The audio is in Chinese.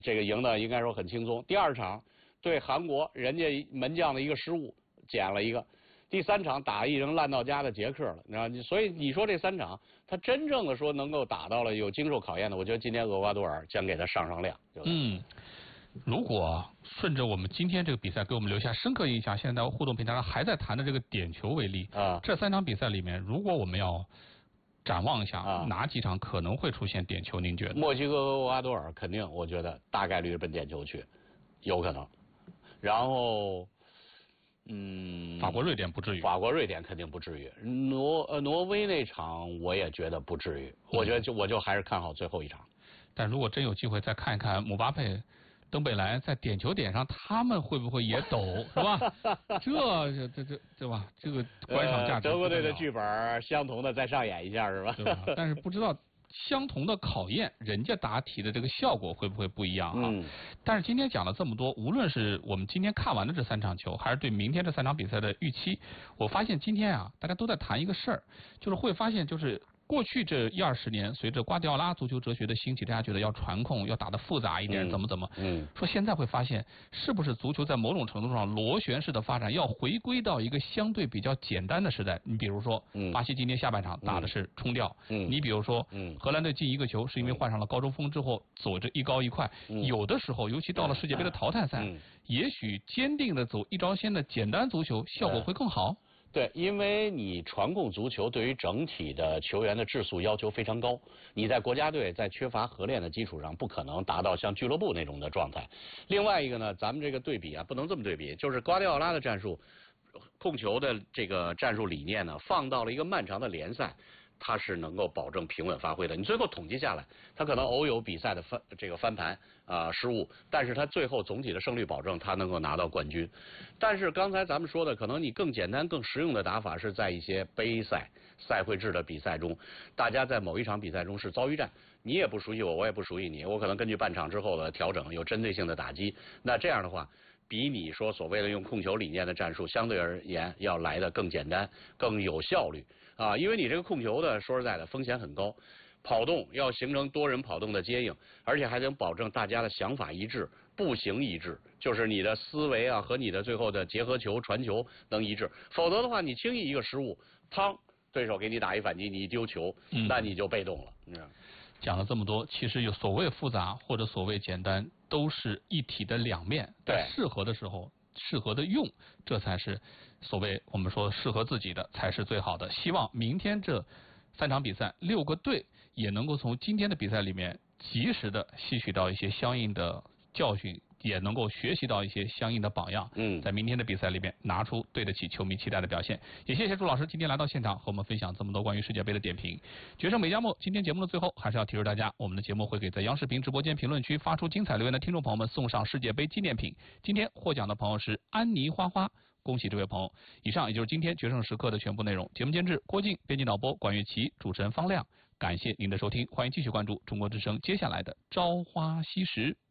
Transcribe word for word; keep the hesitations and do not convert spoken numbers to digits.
这个赢的应该说很轻松。第二场对韩国，人家门将的一个失误捡了一个。第三场打一人烂到家的捷克了，你知道，所以你说这三场，他真正的说能够打到了有经受考验的，我觉得今天厄瓜多尔将给他上上量。 嗯，如果顺着我们今天这个比赛给我们留下深刻印象，现在互动平台上还在谈的这个点球为例啊，这三场比赛里面，如果我们要展望一下，啊、哪几场可能会出现点球？您觉得？ 墨西哥和厄瓜多尔肯定，我觉得大概率奔点球去，有可能。然后。嗯， 法国、瑞典不至于。 法国、瑞典肯定不至于。挪呃挪威那场我也觉得不至于。嗯、我觉得就我就还是看好最后一场。 但如果真有机会再看一看姆巴佩、登贝莱在点球点上，他们会不会也抖，是吧？这这这对吧？这个观赏价值、 呃。德国队的剧本相同的再上演一下是吧？ 对吧？但是不知道。相同的考验，人家答题的这个效果会不会不一样啊？嗯。但是今天讲了这么多，无论是我们今天看完的这三场球，还是对明天这三场比赛的预期，我发现今天啊，大家都在谈一个事儿，就是会发现就是。过去这一二十年，随着瓜迪奥拉足球哲学的兴起，大家觉得要传控，要打得复杂一点，嗯、怎么怎么？嗯，说现在会发现，是不是足球在某种程度上螺旋式的发展，要回归到一个相对比较简单的时代？你比如说，嗯、巴西今天下半场打的是冲吊，嗯、你比如说，嗯、荷兰队进一个球是因为换上了高中锋之后走着一高一快，嗯、有的时候，尤其到了世界杯的淘汰赛，嗯、也许坚定的走一招鲜的简单足球效果会更好。 对，因为你传控足球对于整体的球员的质素要求非常高，你在国家队在缺乏合练的基础上，不可能达到像俱乐部那种的状态。另外一个呢，咱们这个对比啊，不能这么对比，就是瓜迪奥拉的战术，控球的这个战术理念呢，放到了一个漫长的联赛。他是能够保证平稳发挥的。你最后统计下来，他可能偶有比赛的翻这个翻盘啊、呃、失误，但是他最后总体的胜率保证他能够拿到冠军。但是刚才咱们说的，可能你更简单、更实用的打法是在一些杯赛、赛会制的比赛中，大家在某一场比赛中是遭遇战，你也不熟悉我，我也不熟悉你，我可能根据半场之后的调整，有针对性的打击。那这样的话，比你说所谓的用控球理念的战术，相对而言要来的更简单、更有效率啊！因为你这个控球的，说实在的，风险很高，跑动要形成多人跑动的接应，而且还得保证大家的想法一致、步行一致，就是你的思维啊和你的最后的结合球、传球能一致。否则的话，你轻易一个失误，汤对手给你打一反击，你一丢球，嗯、那你就被动了。嗯。 讲了这么多，其实有所谓复杂或者所谓简单，都是一体的两面。 对， 适合的时候，适合的用，这才是所谓我们说适合自己的才是最好的。希望明天这三场比赛，六个队也能够从今天的比赛里面及时的吸取到一些相应的教训，也能够学习到一些相应的榜样。嗯，在明天的比赛里面拿出对得起球迷期待的表现。也谢谢朱老师今天来到现场和我们分享这么多关于世界杯的点评。决胜美加墨，今天节目的最后还是要提示大家，我们的节目会给在央视频直播间评论区发出精彩留言的听众朋友们送上世界杯纪念品。今天获奖的朋友是安妮花花，恭喜这位朋友。以上也就是今天决胜时刻的全部内容。节目监制郭靖，编辑导播管乐琪，主持人方亮。感谢您的收听，欢迎继续关注中国之声接下来的朝花夕拾。